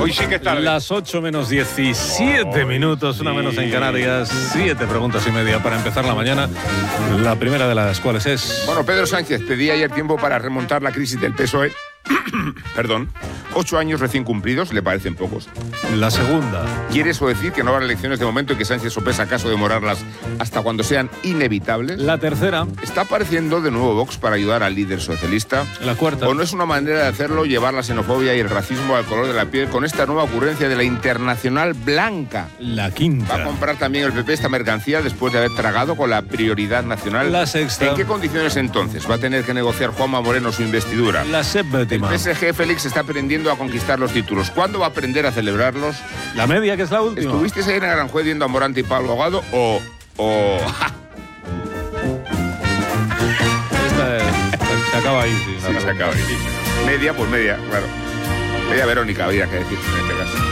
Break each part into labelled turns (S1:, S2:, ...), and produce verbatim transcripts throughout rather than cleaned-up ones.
S1: Hoy sí que es tarde.
S2: Las ocho menos diecisiete minutos, una menos en Canarias. Siete preguntas y media para empezar la mañana. La primera de las cuales es...
S1: Bueno, Pedro Sánchez pedía ayer tiempo para remontar la crisis del P S O E. Perdón. Ocho años recién cumplidos le parecen pocos.
S2: La segunda.
S1: ¿Quiere eso decir que no habrá elecciones de momento y que Sánchez sopesa acaso demorarlas hasta cuando sean inevitables?
S2: La tercera.
S1: ¿Está apareciendo de nuevo Vox para ayudar al líder socialista?
S2: La cuarta.
S1: ¿O no es una manera de hacerlo llevar la xenofobia y el racismo al color de la piel con esta nueva ocurrencia de la Internacional Blanca?
S2: La quinta.
S1: ¿Va a comprar también el P P esta mercancía después de haber tragado con la prioridad nacional?
S2: La sexta.
S1: ¿En qué condiciones entonces va a tener que negociar Juanma Moreno su investidura?
S2: La séptima.
S1: El P S G, Félix, está aprendiendo a conquistar los títulos. ¿Cuándo va a aprender a celebrarlos?
S2: La media, que es la última.
S1: ¿Estuvisteis ahí en Aranjuez viendo a Morante y Pablo Ahogado o... o...
S2: Esta es, se acaba ahí, sí.
S1: Sí, se acaba ahí. Media, pues media, claro. Media Verónica, habría que decir en este caso.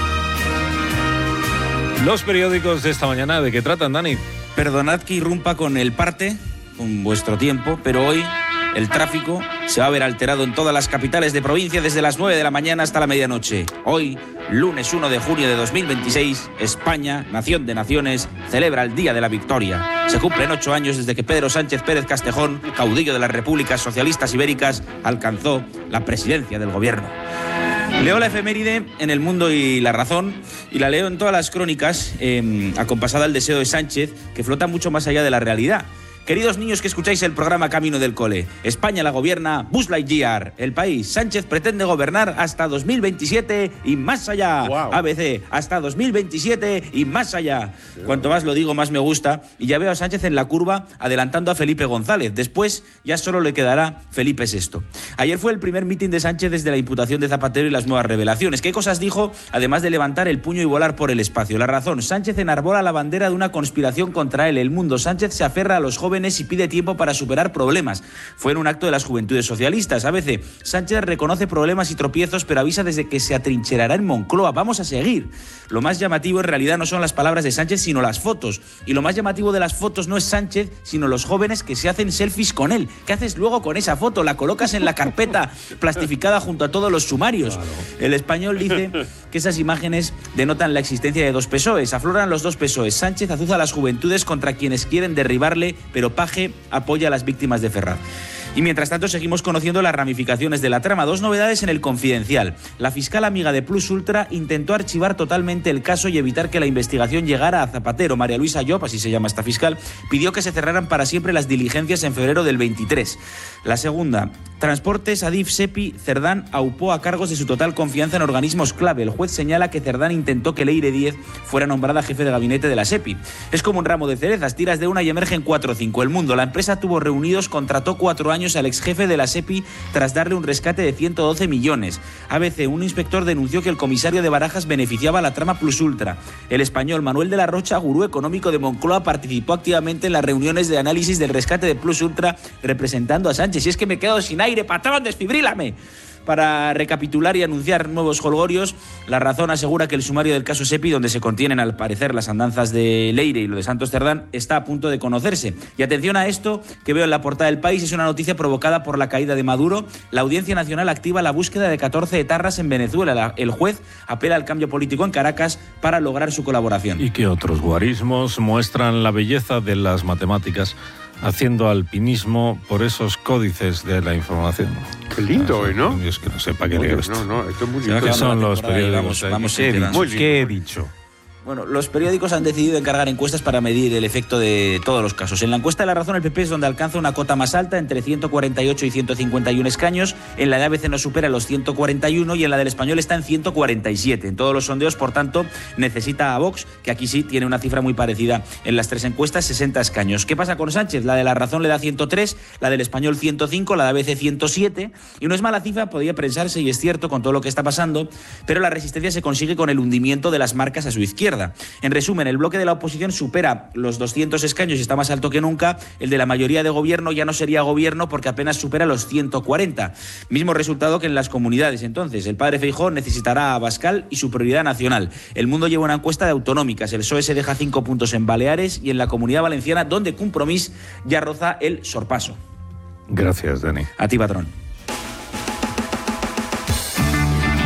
S2: Los periódicos de esta mañana, ¿de qué tratan, Dani?
S3: Perdonad que irrumpa con el parte, con vuestro tiempo, pero hoy el tráfico se va a ver alterado en todas las capitales de provincia desde las nueve de la mañana hasta la medianoche. Hoy, lunes uno de junio de dos mil veintiséis, España, nación de naciones, celebra el Día de la Victoria. Se cumplen ocho años desde que Pedro Sánchez Pérez Castejón, caudillo de las repúblicas socialistas ibéricas, alcanzó la presidencia del gobierno. Leo la efeméride en El Mundo y La Razón y la leo en todas las crónicas, eh, acompasada al deseo de Sánchez, que flota mucho más allá de la realidad. Queridos niños que escucháis el programa Camino del Cole, España la gobierna Buzz Lightyear. El país, Sánchez pretende gobernar hasta dos mil veintisiete y más allá. Wow. A B C, hasta dos mil veintisiete y más allá. Sí. Cuanto más lo digo, más me gusta. Y ya veo a Sánchez en la curva adelantando a Felipe González. Después ya solo le quedará Felipe sexto. Ayer fue el primer mitin de Sánchez desde la imputación de Zapatero y las nuevas revelaciones. ¿Qué cosas dijo? Además de levantar el puño y volar por el espacio. La Razón, Sánchez enarbola la bandera de una conspiración contra él. El Mundo, Sánchez se aferra a los jóvenes y pide tiempo para superar problemas. Fue en un acto de las Juventudes Socialistas. A veces, Sánchez reconoce problemas y tropiezos, pero avisa desde que se atrincherará en Moncloa. Vamos a seguir. Lo más llamativo en realidad no son las palabras de Sánchez, sino las fotos. Y lo más llamativo de las fotos no es Sánchez, sino los jóvenes que se hacen selfies con él. ¿Qué haces luego con esa foto? La colocas en la carpeta plastificada junto a todos los sumarios. Claro. El Español dice que esas imágenes denotan la existencia de dos P S O Es. Afloran los dos P S O Es. Sánchez azuza a las juventudes contra quienes quieren derribarle, pero Paje apoya a las víctimas de Ferraz. Y mientras tanto seguimos conociendo las ramificaciones de la trama. Dos novedades en El Confidencial. La fiscal amiga de Plus Ultra intentó archivar totalmente el caso y evitar que la investigación llegara a Zapatero. María Luisa Llop, así se llama esta fiscal, pidió que se cerraran para siempre las diligencias en febrero del veintitrés. La segunda, Transportes, Adif, Sepi, Cerdán aupó a cargos de su total confianza en organismos clave. El juez señala que Cerdán intentó que Leire Díez fuera nombrada jefe de gabinete de la Sepi. Es como un ramo de cerezas, tiras de una y emergen cuatro o cinco. El Mundo, la empresa tuvo reunidos, contrató cuatro años al ex jefe de la Sepi tras darle un rescate de ciento doce millones. A B C, un inspector denunció que el comisario de Barajas beneficiaba a la trama Plus Ultra. El Español, Manuel de la Rocha, gurú económico de Moncloa, participó activamente en las reuniones de análisis del rescate de Plus Ultra representando a Sánchez. Si es que me quedo sin aire, patrón, desfibrílame. Para recapitular y anunciar nuevos jolgorios, La Razón asegura que el sumario del caso Sepi, donde se contienen al parecer las andanzas de Leire y lo de Santos Cerdán, está a punto de conocerse. Y atención a esto que veo en la portada del País, es una noticia provocada por la caída de Maduro. La Audiencia Nacional activa la búsqueda de catorce etarras en Venezuela. El juez apela al cambio político en Caracas para lograr su colaboración.
S2: Y que otros guarismos muestran la belleza de las matemáticas haciendo alpinismo por esos códices de la información.
S1: Qué lindo hoy, ¿no?
S2: Es que no sepa qué leer esto.
S1: No, no, esto es muy lindo.
S2: ¿Qué son los periódicos?
S3: Vamos, vamos
S2: ¿Qué, he dicho?
S1: Muy bien.
S2: ¿Qué he dicho?
S3: Bueno, los periódicos han decidido encargar encuestas para medir el efecto de todos los casos. En la encuesta de La Razón, el P P es donde alcanza una cota más alta, entre ciento cuarenta y ocho y ciento cincuenta y uno escaños. En la de A B C no supera los ciento cuarenta y uno y en la del Español está en ciento cuarenta y siete. En todos los sondeos, por tanto, necesita a Vox, que aquí sí tiene una cifra muy parecida en las tres encuestas, sesenta escaños. ¿Qué pasa con Sánchez? La de La Razón le da ciento tres, la del Español ciento cinco, la de A B C ciento siete. Y no es mala cifra, podría pensarse, y es cierto con todo lo que está pasando, pero la resistencia se consigue con el hundimiento de las marcas a su izquierda. En resumen, el bloque de la oposición supera los doscientos escaños y está más alto que nunca. El de la mayoría de gobierno ya no sería gobierno porque apenas supera los ciento cuarenta. Mismo resultado que en las comunidades. Entonces, el padre Feijóo necesitará a Abascal y su prioridad nacional. El Mundo lleva una encuesta de autonómicas. El P S O E se deja cinco puntos en Baleares y en la Comunidad Valenciana, donde Compromís ya roza el sorpaso.
S2: Gracias, Dani.
S3: A ti, patrón.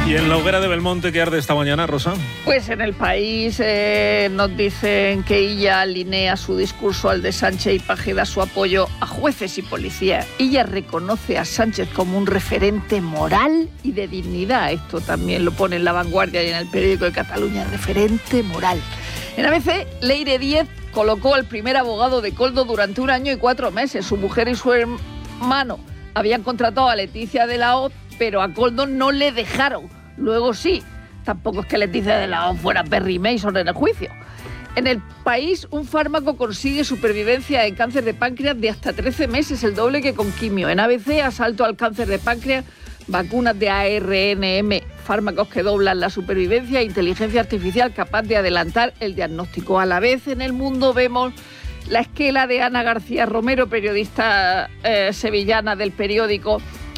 S2: ¿Y en la hoguera de Belmonte qué arde esta mañana, Rosa?
S4: Pues en El País eh, nos dicen que ella alinea su discurso al de Sánchez y Paje da su apoyo a jueces y policías. Ella reconoce a Sánchez como un referente moral y de dignidad. Esto también lo pone en La Vanguardia y en el periódico de Cataluña, referente moral. En A B C, Leire Díez colocó al primer abogado de Koldo durante un año y cuatro meses. Su mujer y su hermano habían contratado a Leticia de la Hoz, pero a Koldo no le dejaron. Luego sí, tampoco es que Leticia de la Hoz fuera Perry Mason en el juicio. En El País, un fármaco consigue supervivencia en cáncer de páncreas de hasta trece meses, el doble que con quimio. En A B C, asalto al cáncer de páncreas, vacunas de A R N M, fármacos que doblan la supervivencia e inteligencia artificial capaz de adelantar el diagnóstico. A la vez, en El Mundo vemos la esquela de Ana García Romero, periodista eh, sevillana del periódico,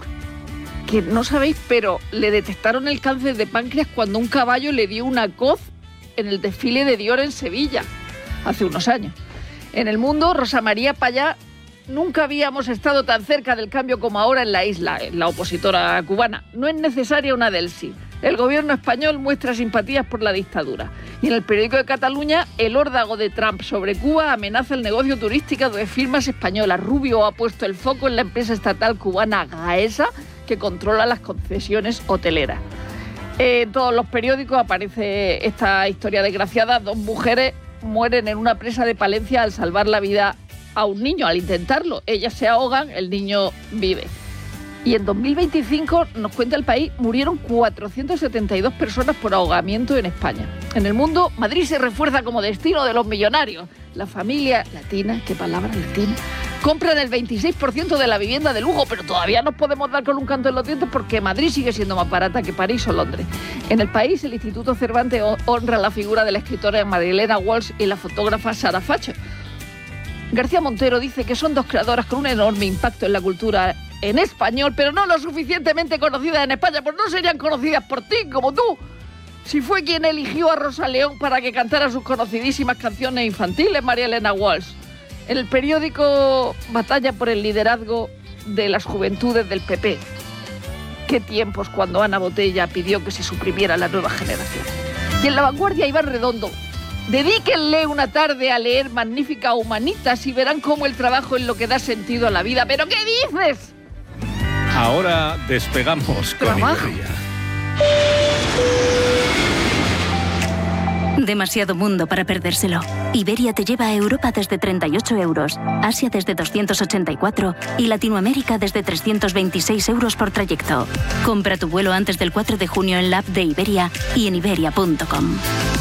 S4: que no sabéis, pero le detectaron el cáncer de páncreas cuando un caballo le dio una coz en el desfile de Dior en Sevilla, hace unos años. En El Mundo, Rosa María Payá: nunca habíamos estado tan cerca del cambio como ahora en la isla, la opositora cubana. No es necesaria una Delsi. El gobierno español muestra simpatías por la dictadura. Y en el periódico de Cataluña, el órdago de Trump sobre Cuba amenaza el negocio turístico de firmas españolas. Rubio ha puesto el foco en la empresa estatal cubana Gaesa, que controla las concesiones hoteleras. En todos los periódicos aparece esta historia desgraciada. Dos mujeres mueren en una presa de Palencia al salvar la vida a un niño, al intentarlo. Ellas se ahogan, el niño vive. Y en dos mil veinticinco, nos cuenta El País, murieron cuatrocientas setenta y dos personas por ahogamiento en España. En El Mundo, Madrid se refuerza como destino de los millonarios. La familia latina, qué palabra latina, compran el veintiséis por ciento de la vivienda de lujo, pero todavía nos podemos dar con un canto en los dientes porque Madrid sigue siendo más barata que París o Londres. En El País, el Instituto Cervantes honra la figura de la escritora Marilena Walsh y la fotógrafa Sara Facho. García Montero dice que son dos creadoras con un enorme impacto en la cultura en español, pero no lo suficientemente conocidas en España, pues no serían conocidas por ti, como tú. Si fue quien eligió a Rosa León para que cantara sus conocidísimas canciones infantiles, María Elena Walsh. En el periódico, batalla por el liderazgo de las juventudes del P P. Qué tiempos cuando Ana Botella pidió que se suprimiera la nueva generación. Y en La Vanguardia, Iván Redondo: dedíquenle una tarde a leer Magnífica Humanitas y verán cómo el trabajo es lo que da sentido a la vida. ¿Pero qué dices?
S2: Ahora despegamos con
S4: Trabajo.
S2: Iberia.
S5: Demasiado mundo para perdérselo. Iberia te lleva a Europa desde treinta y ocho euros, Asia desde doscientos ochenta y cuatro y Latinoamérica desde trescientos veintiséis euros por trayecto. Compra tu vuelo antes del cuatro de junio en la app de Iberia y en iberia punto com.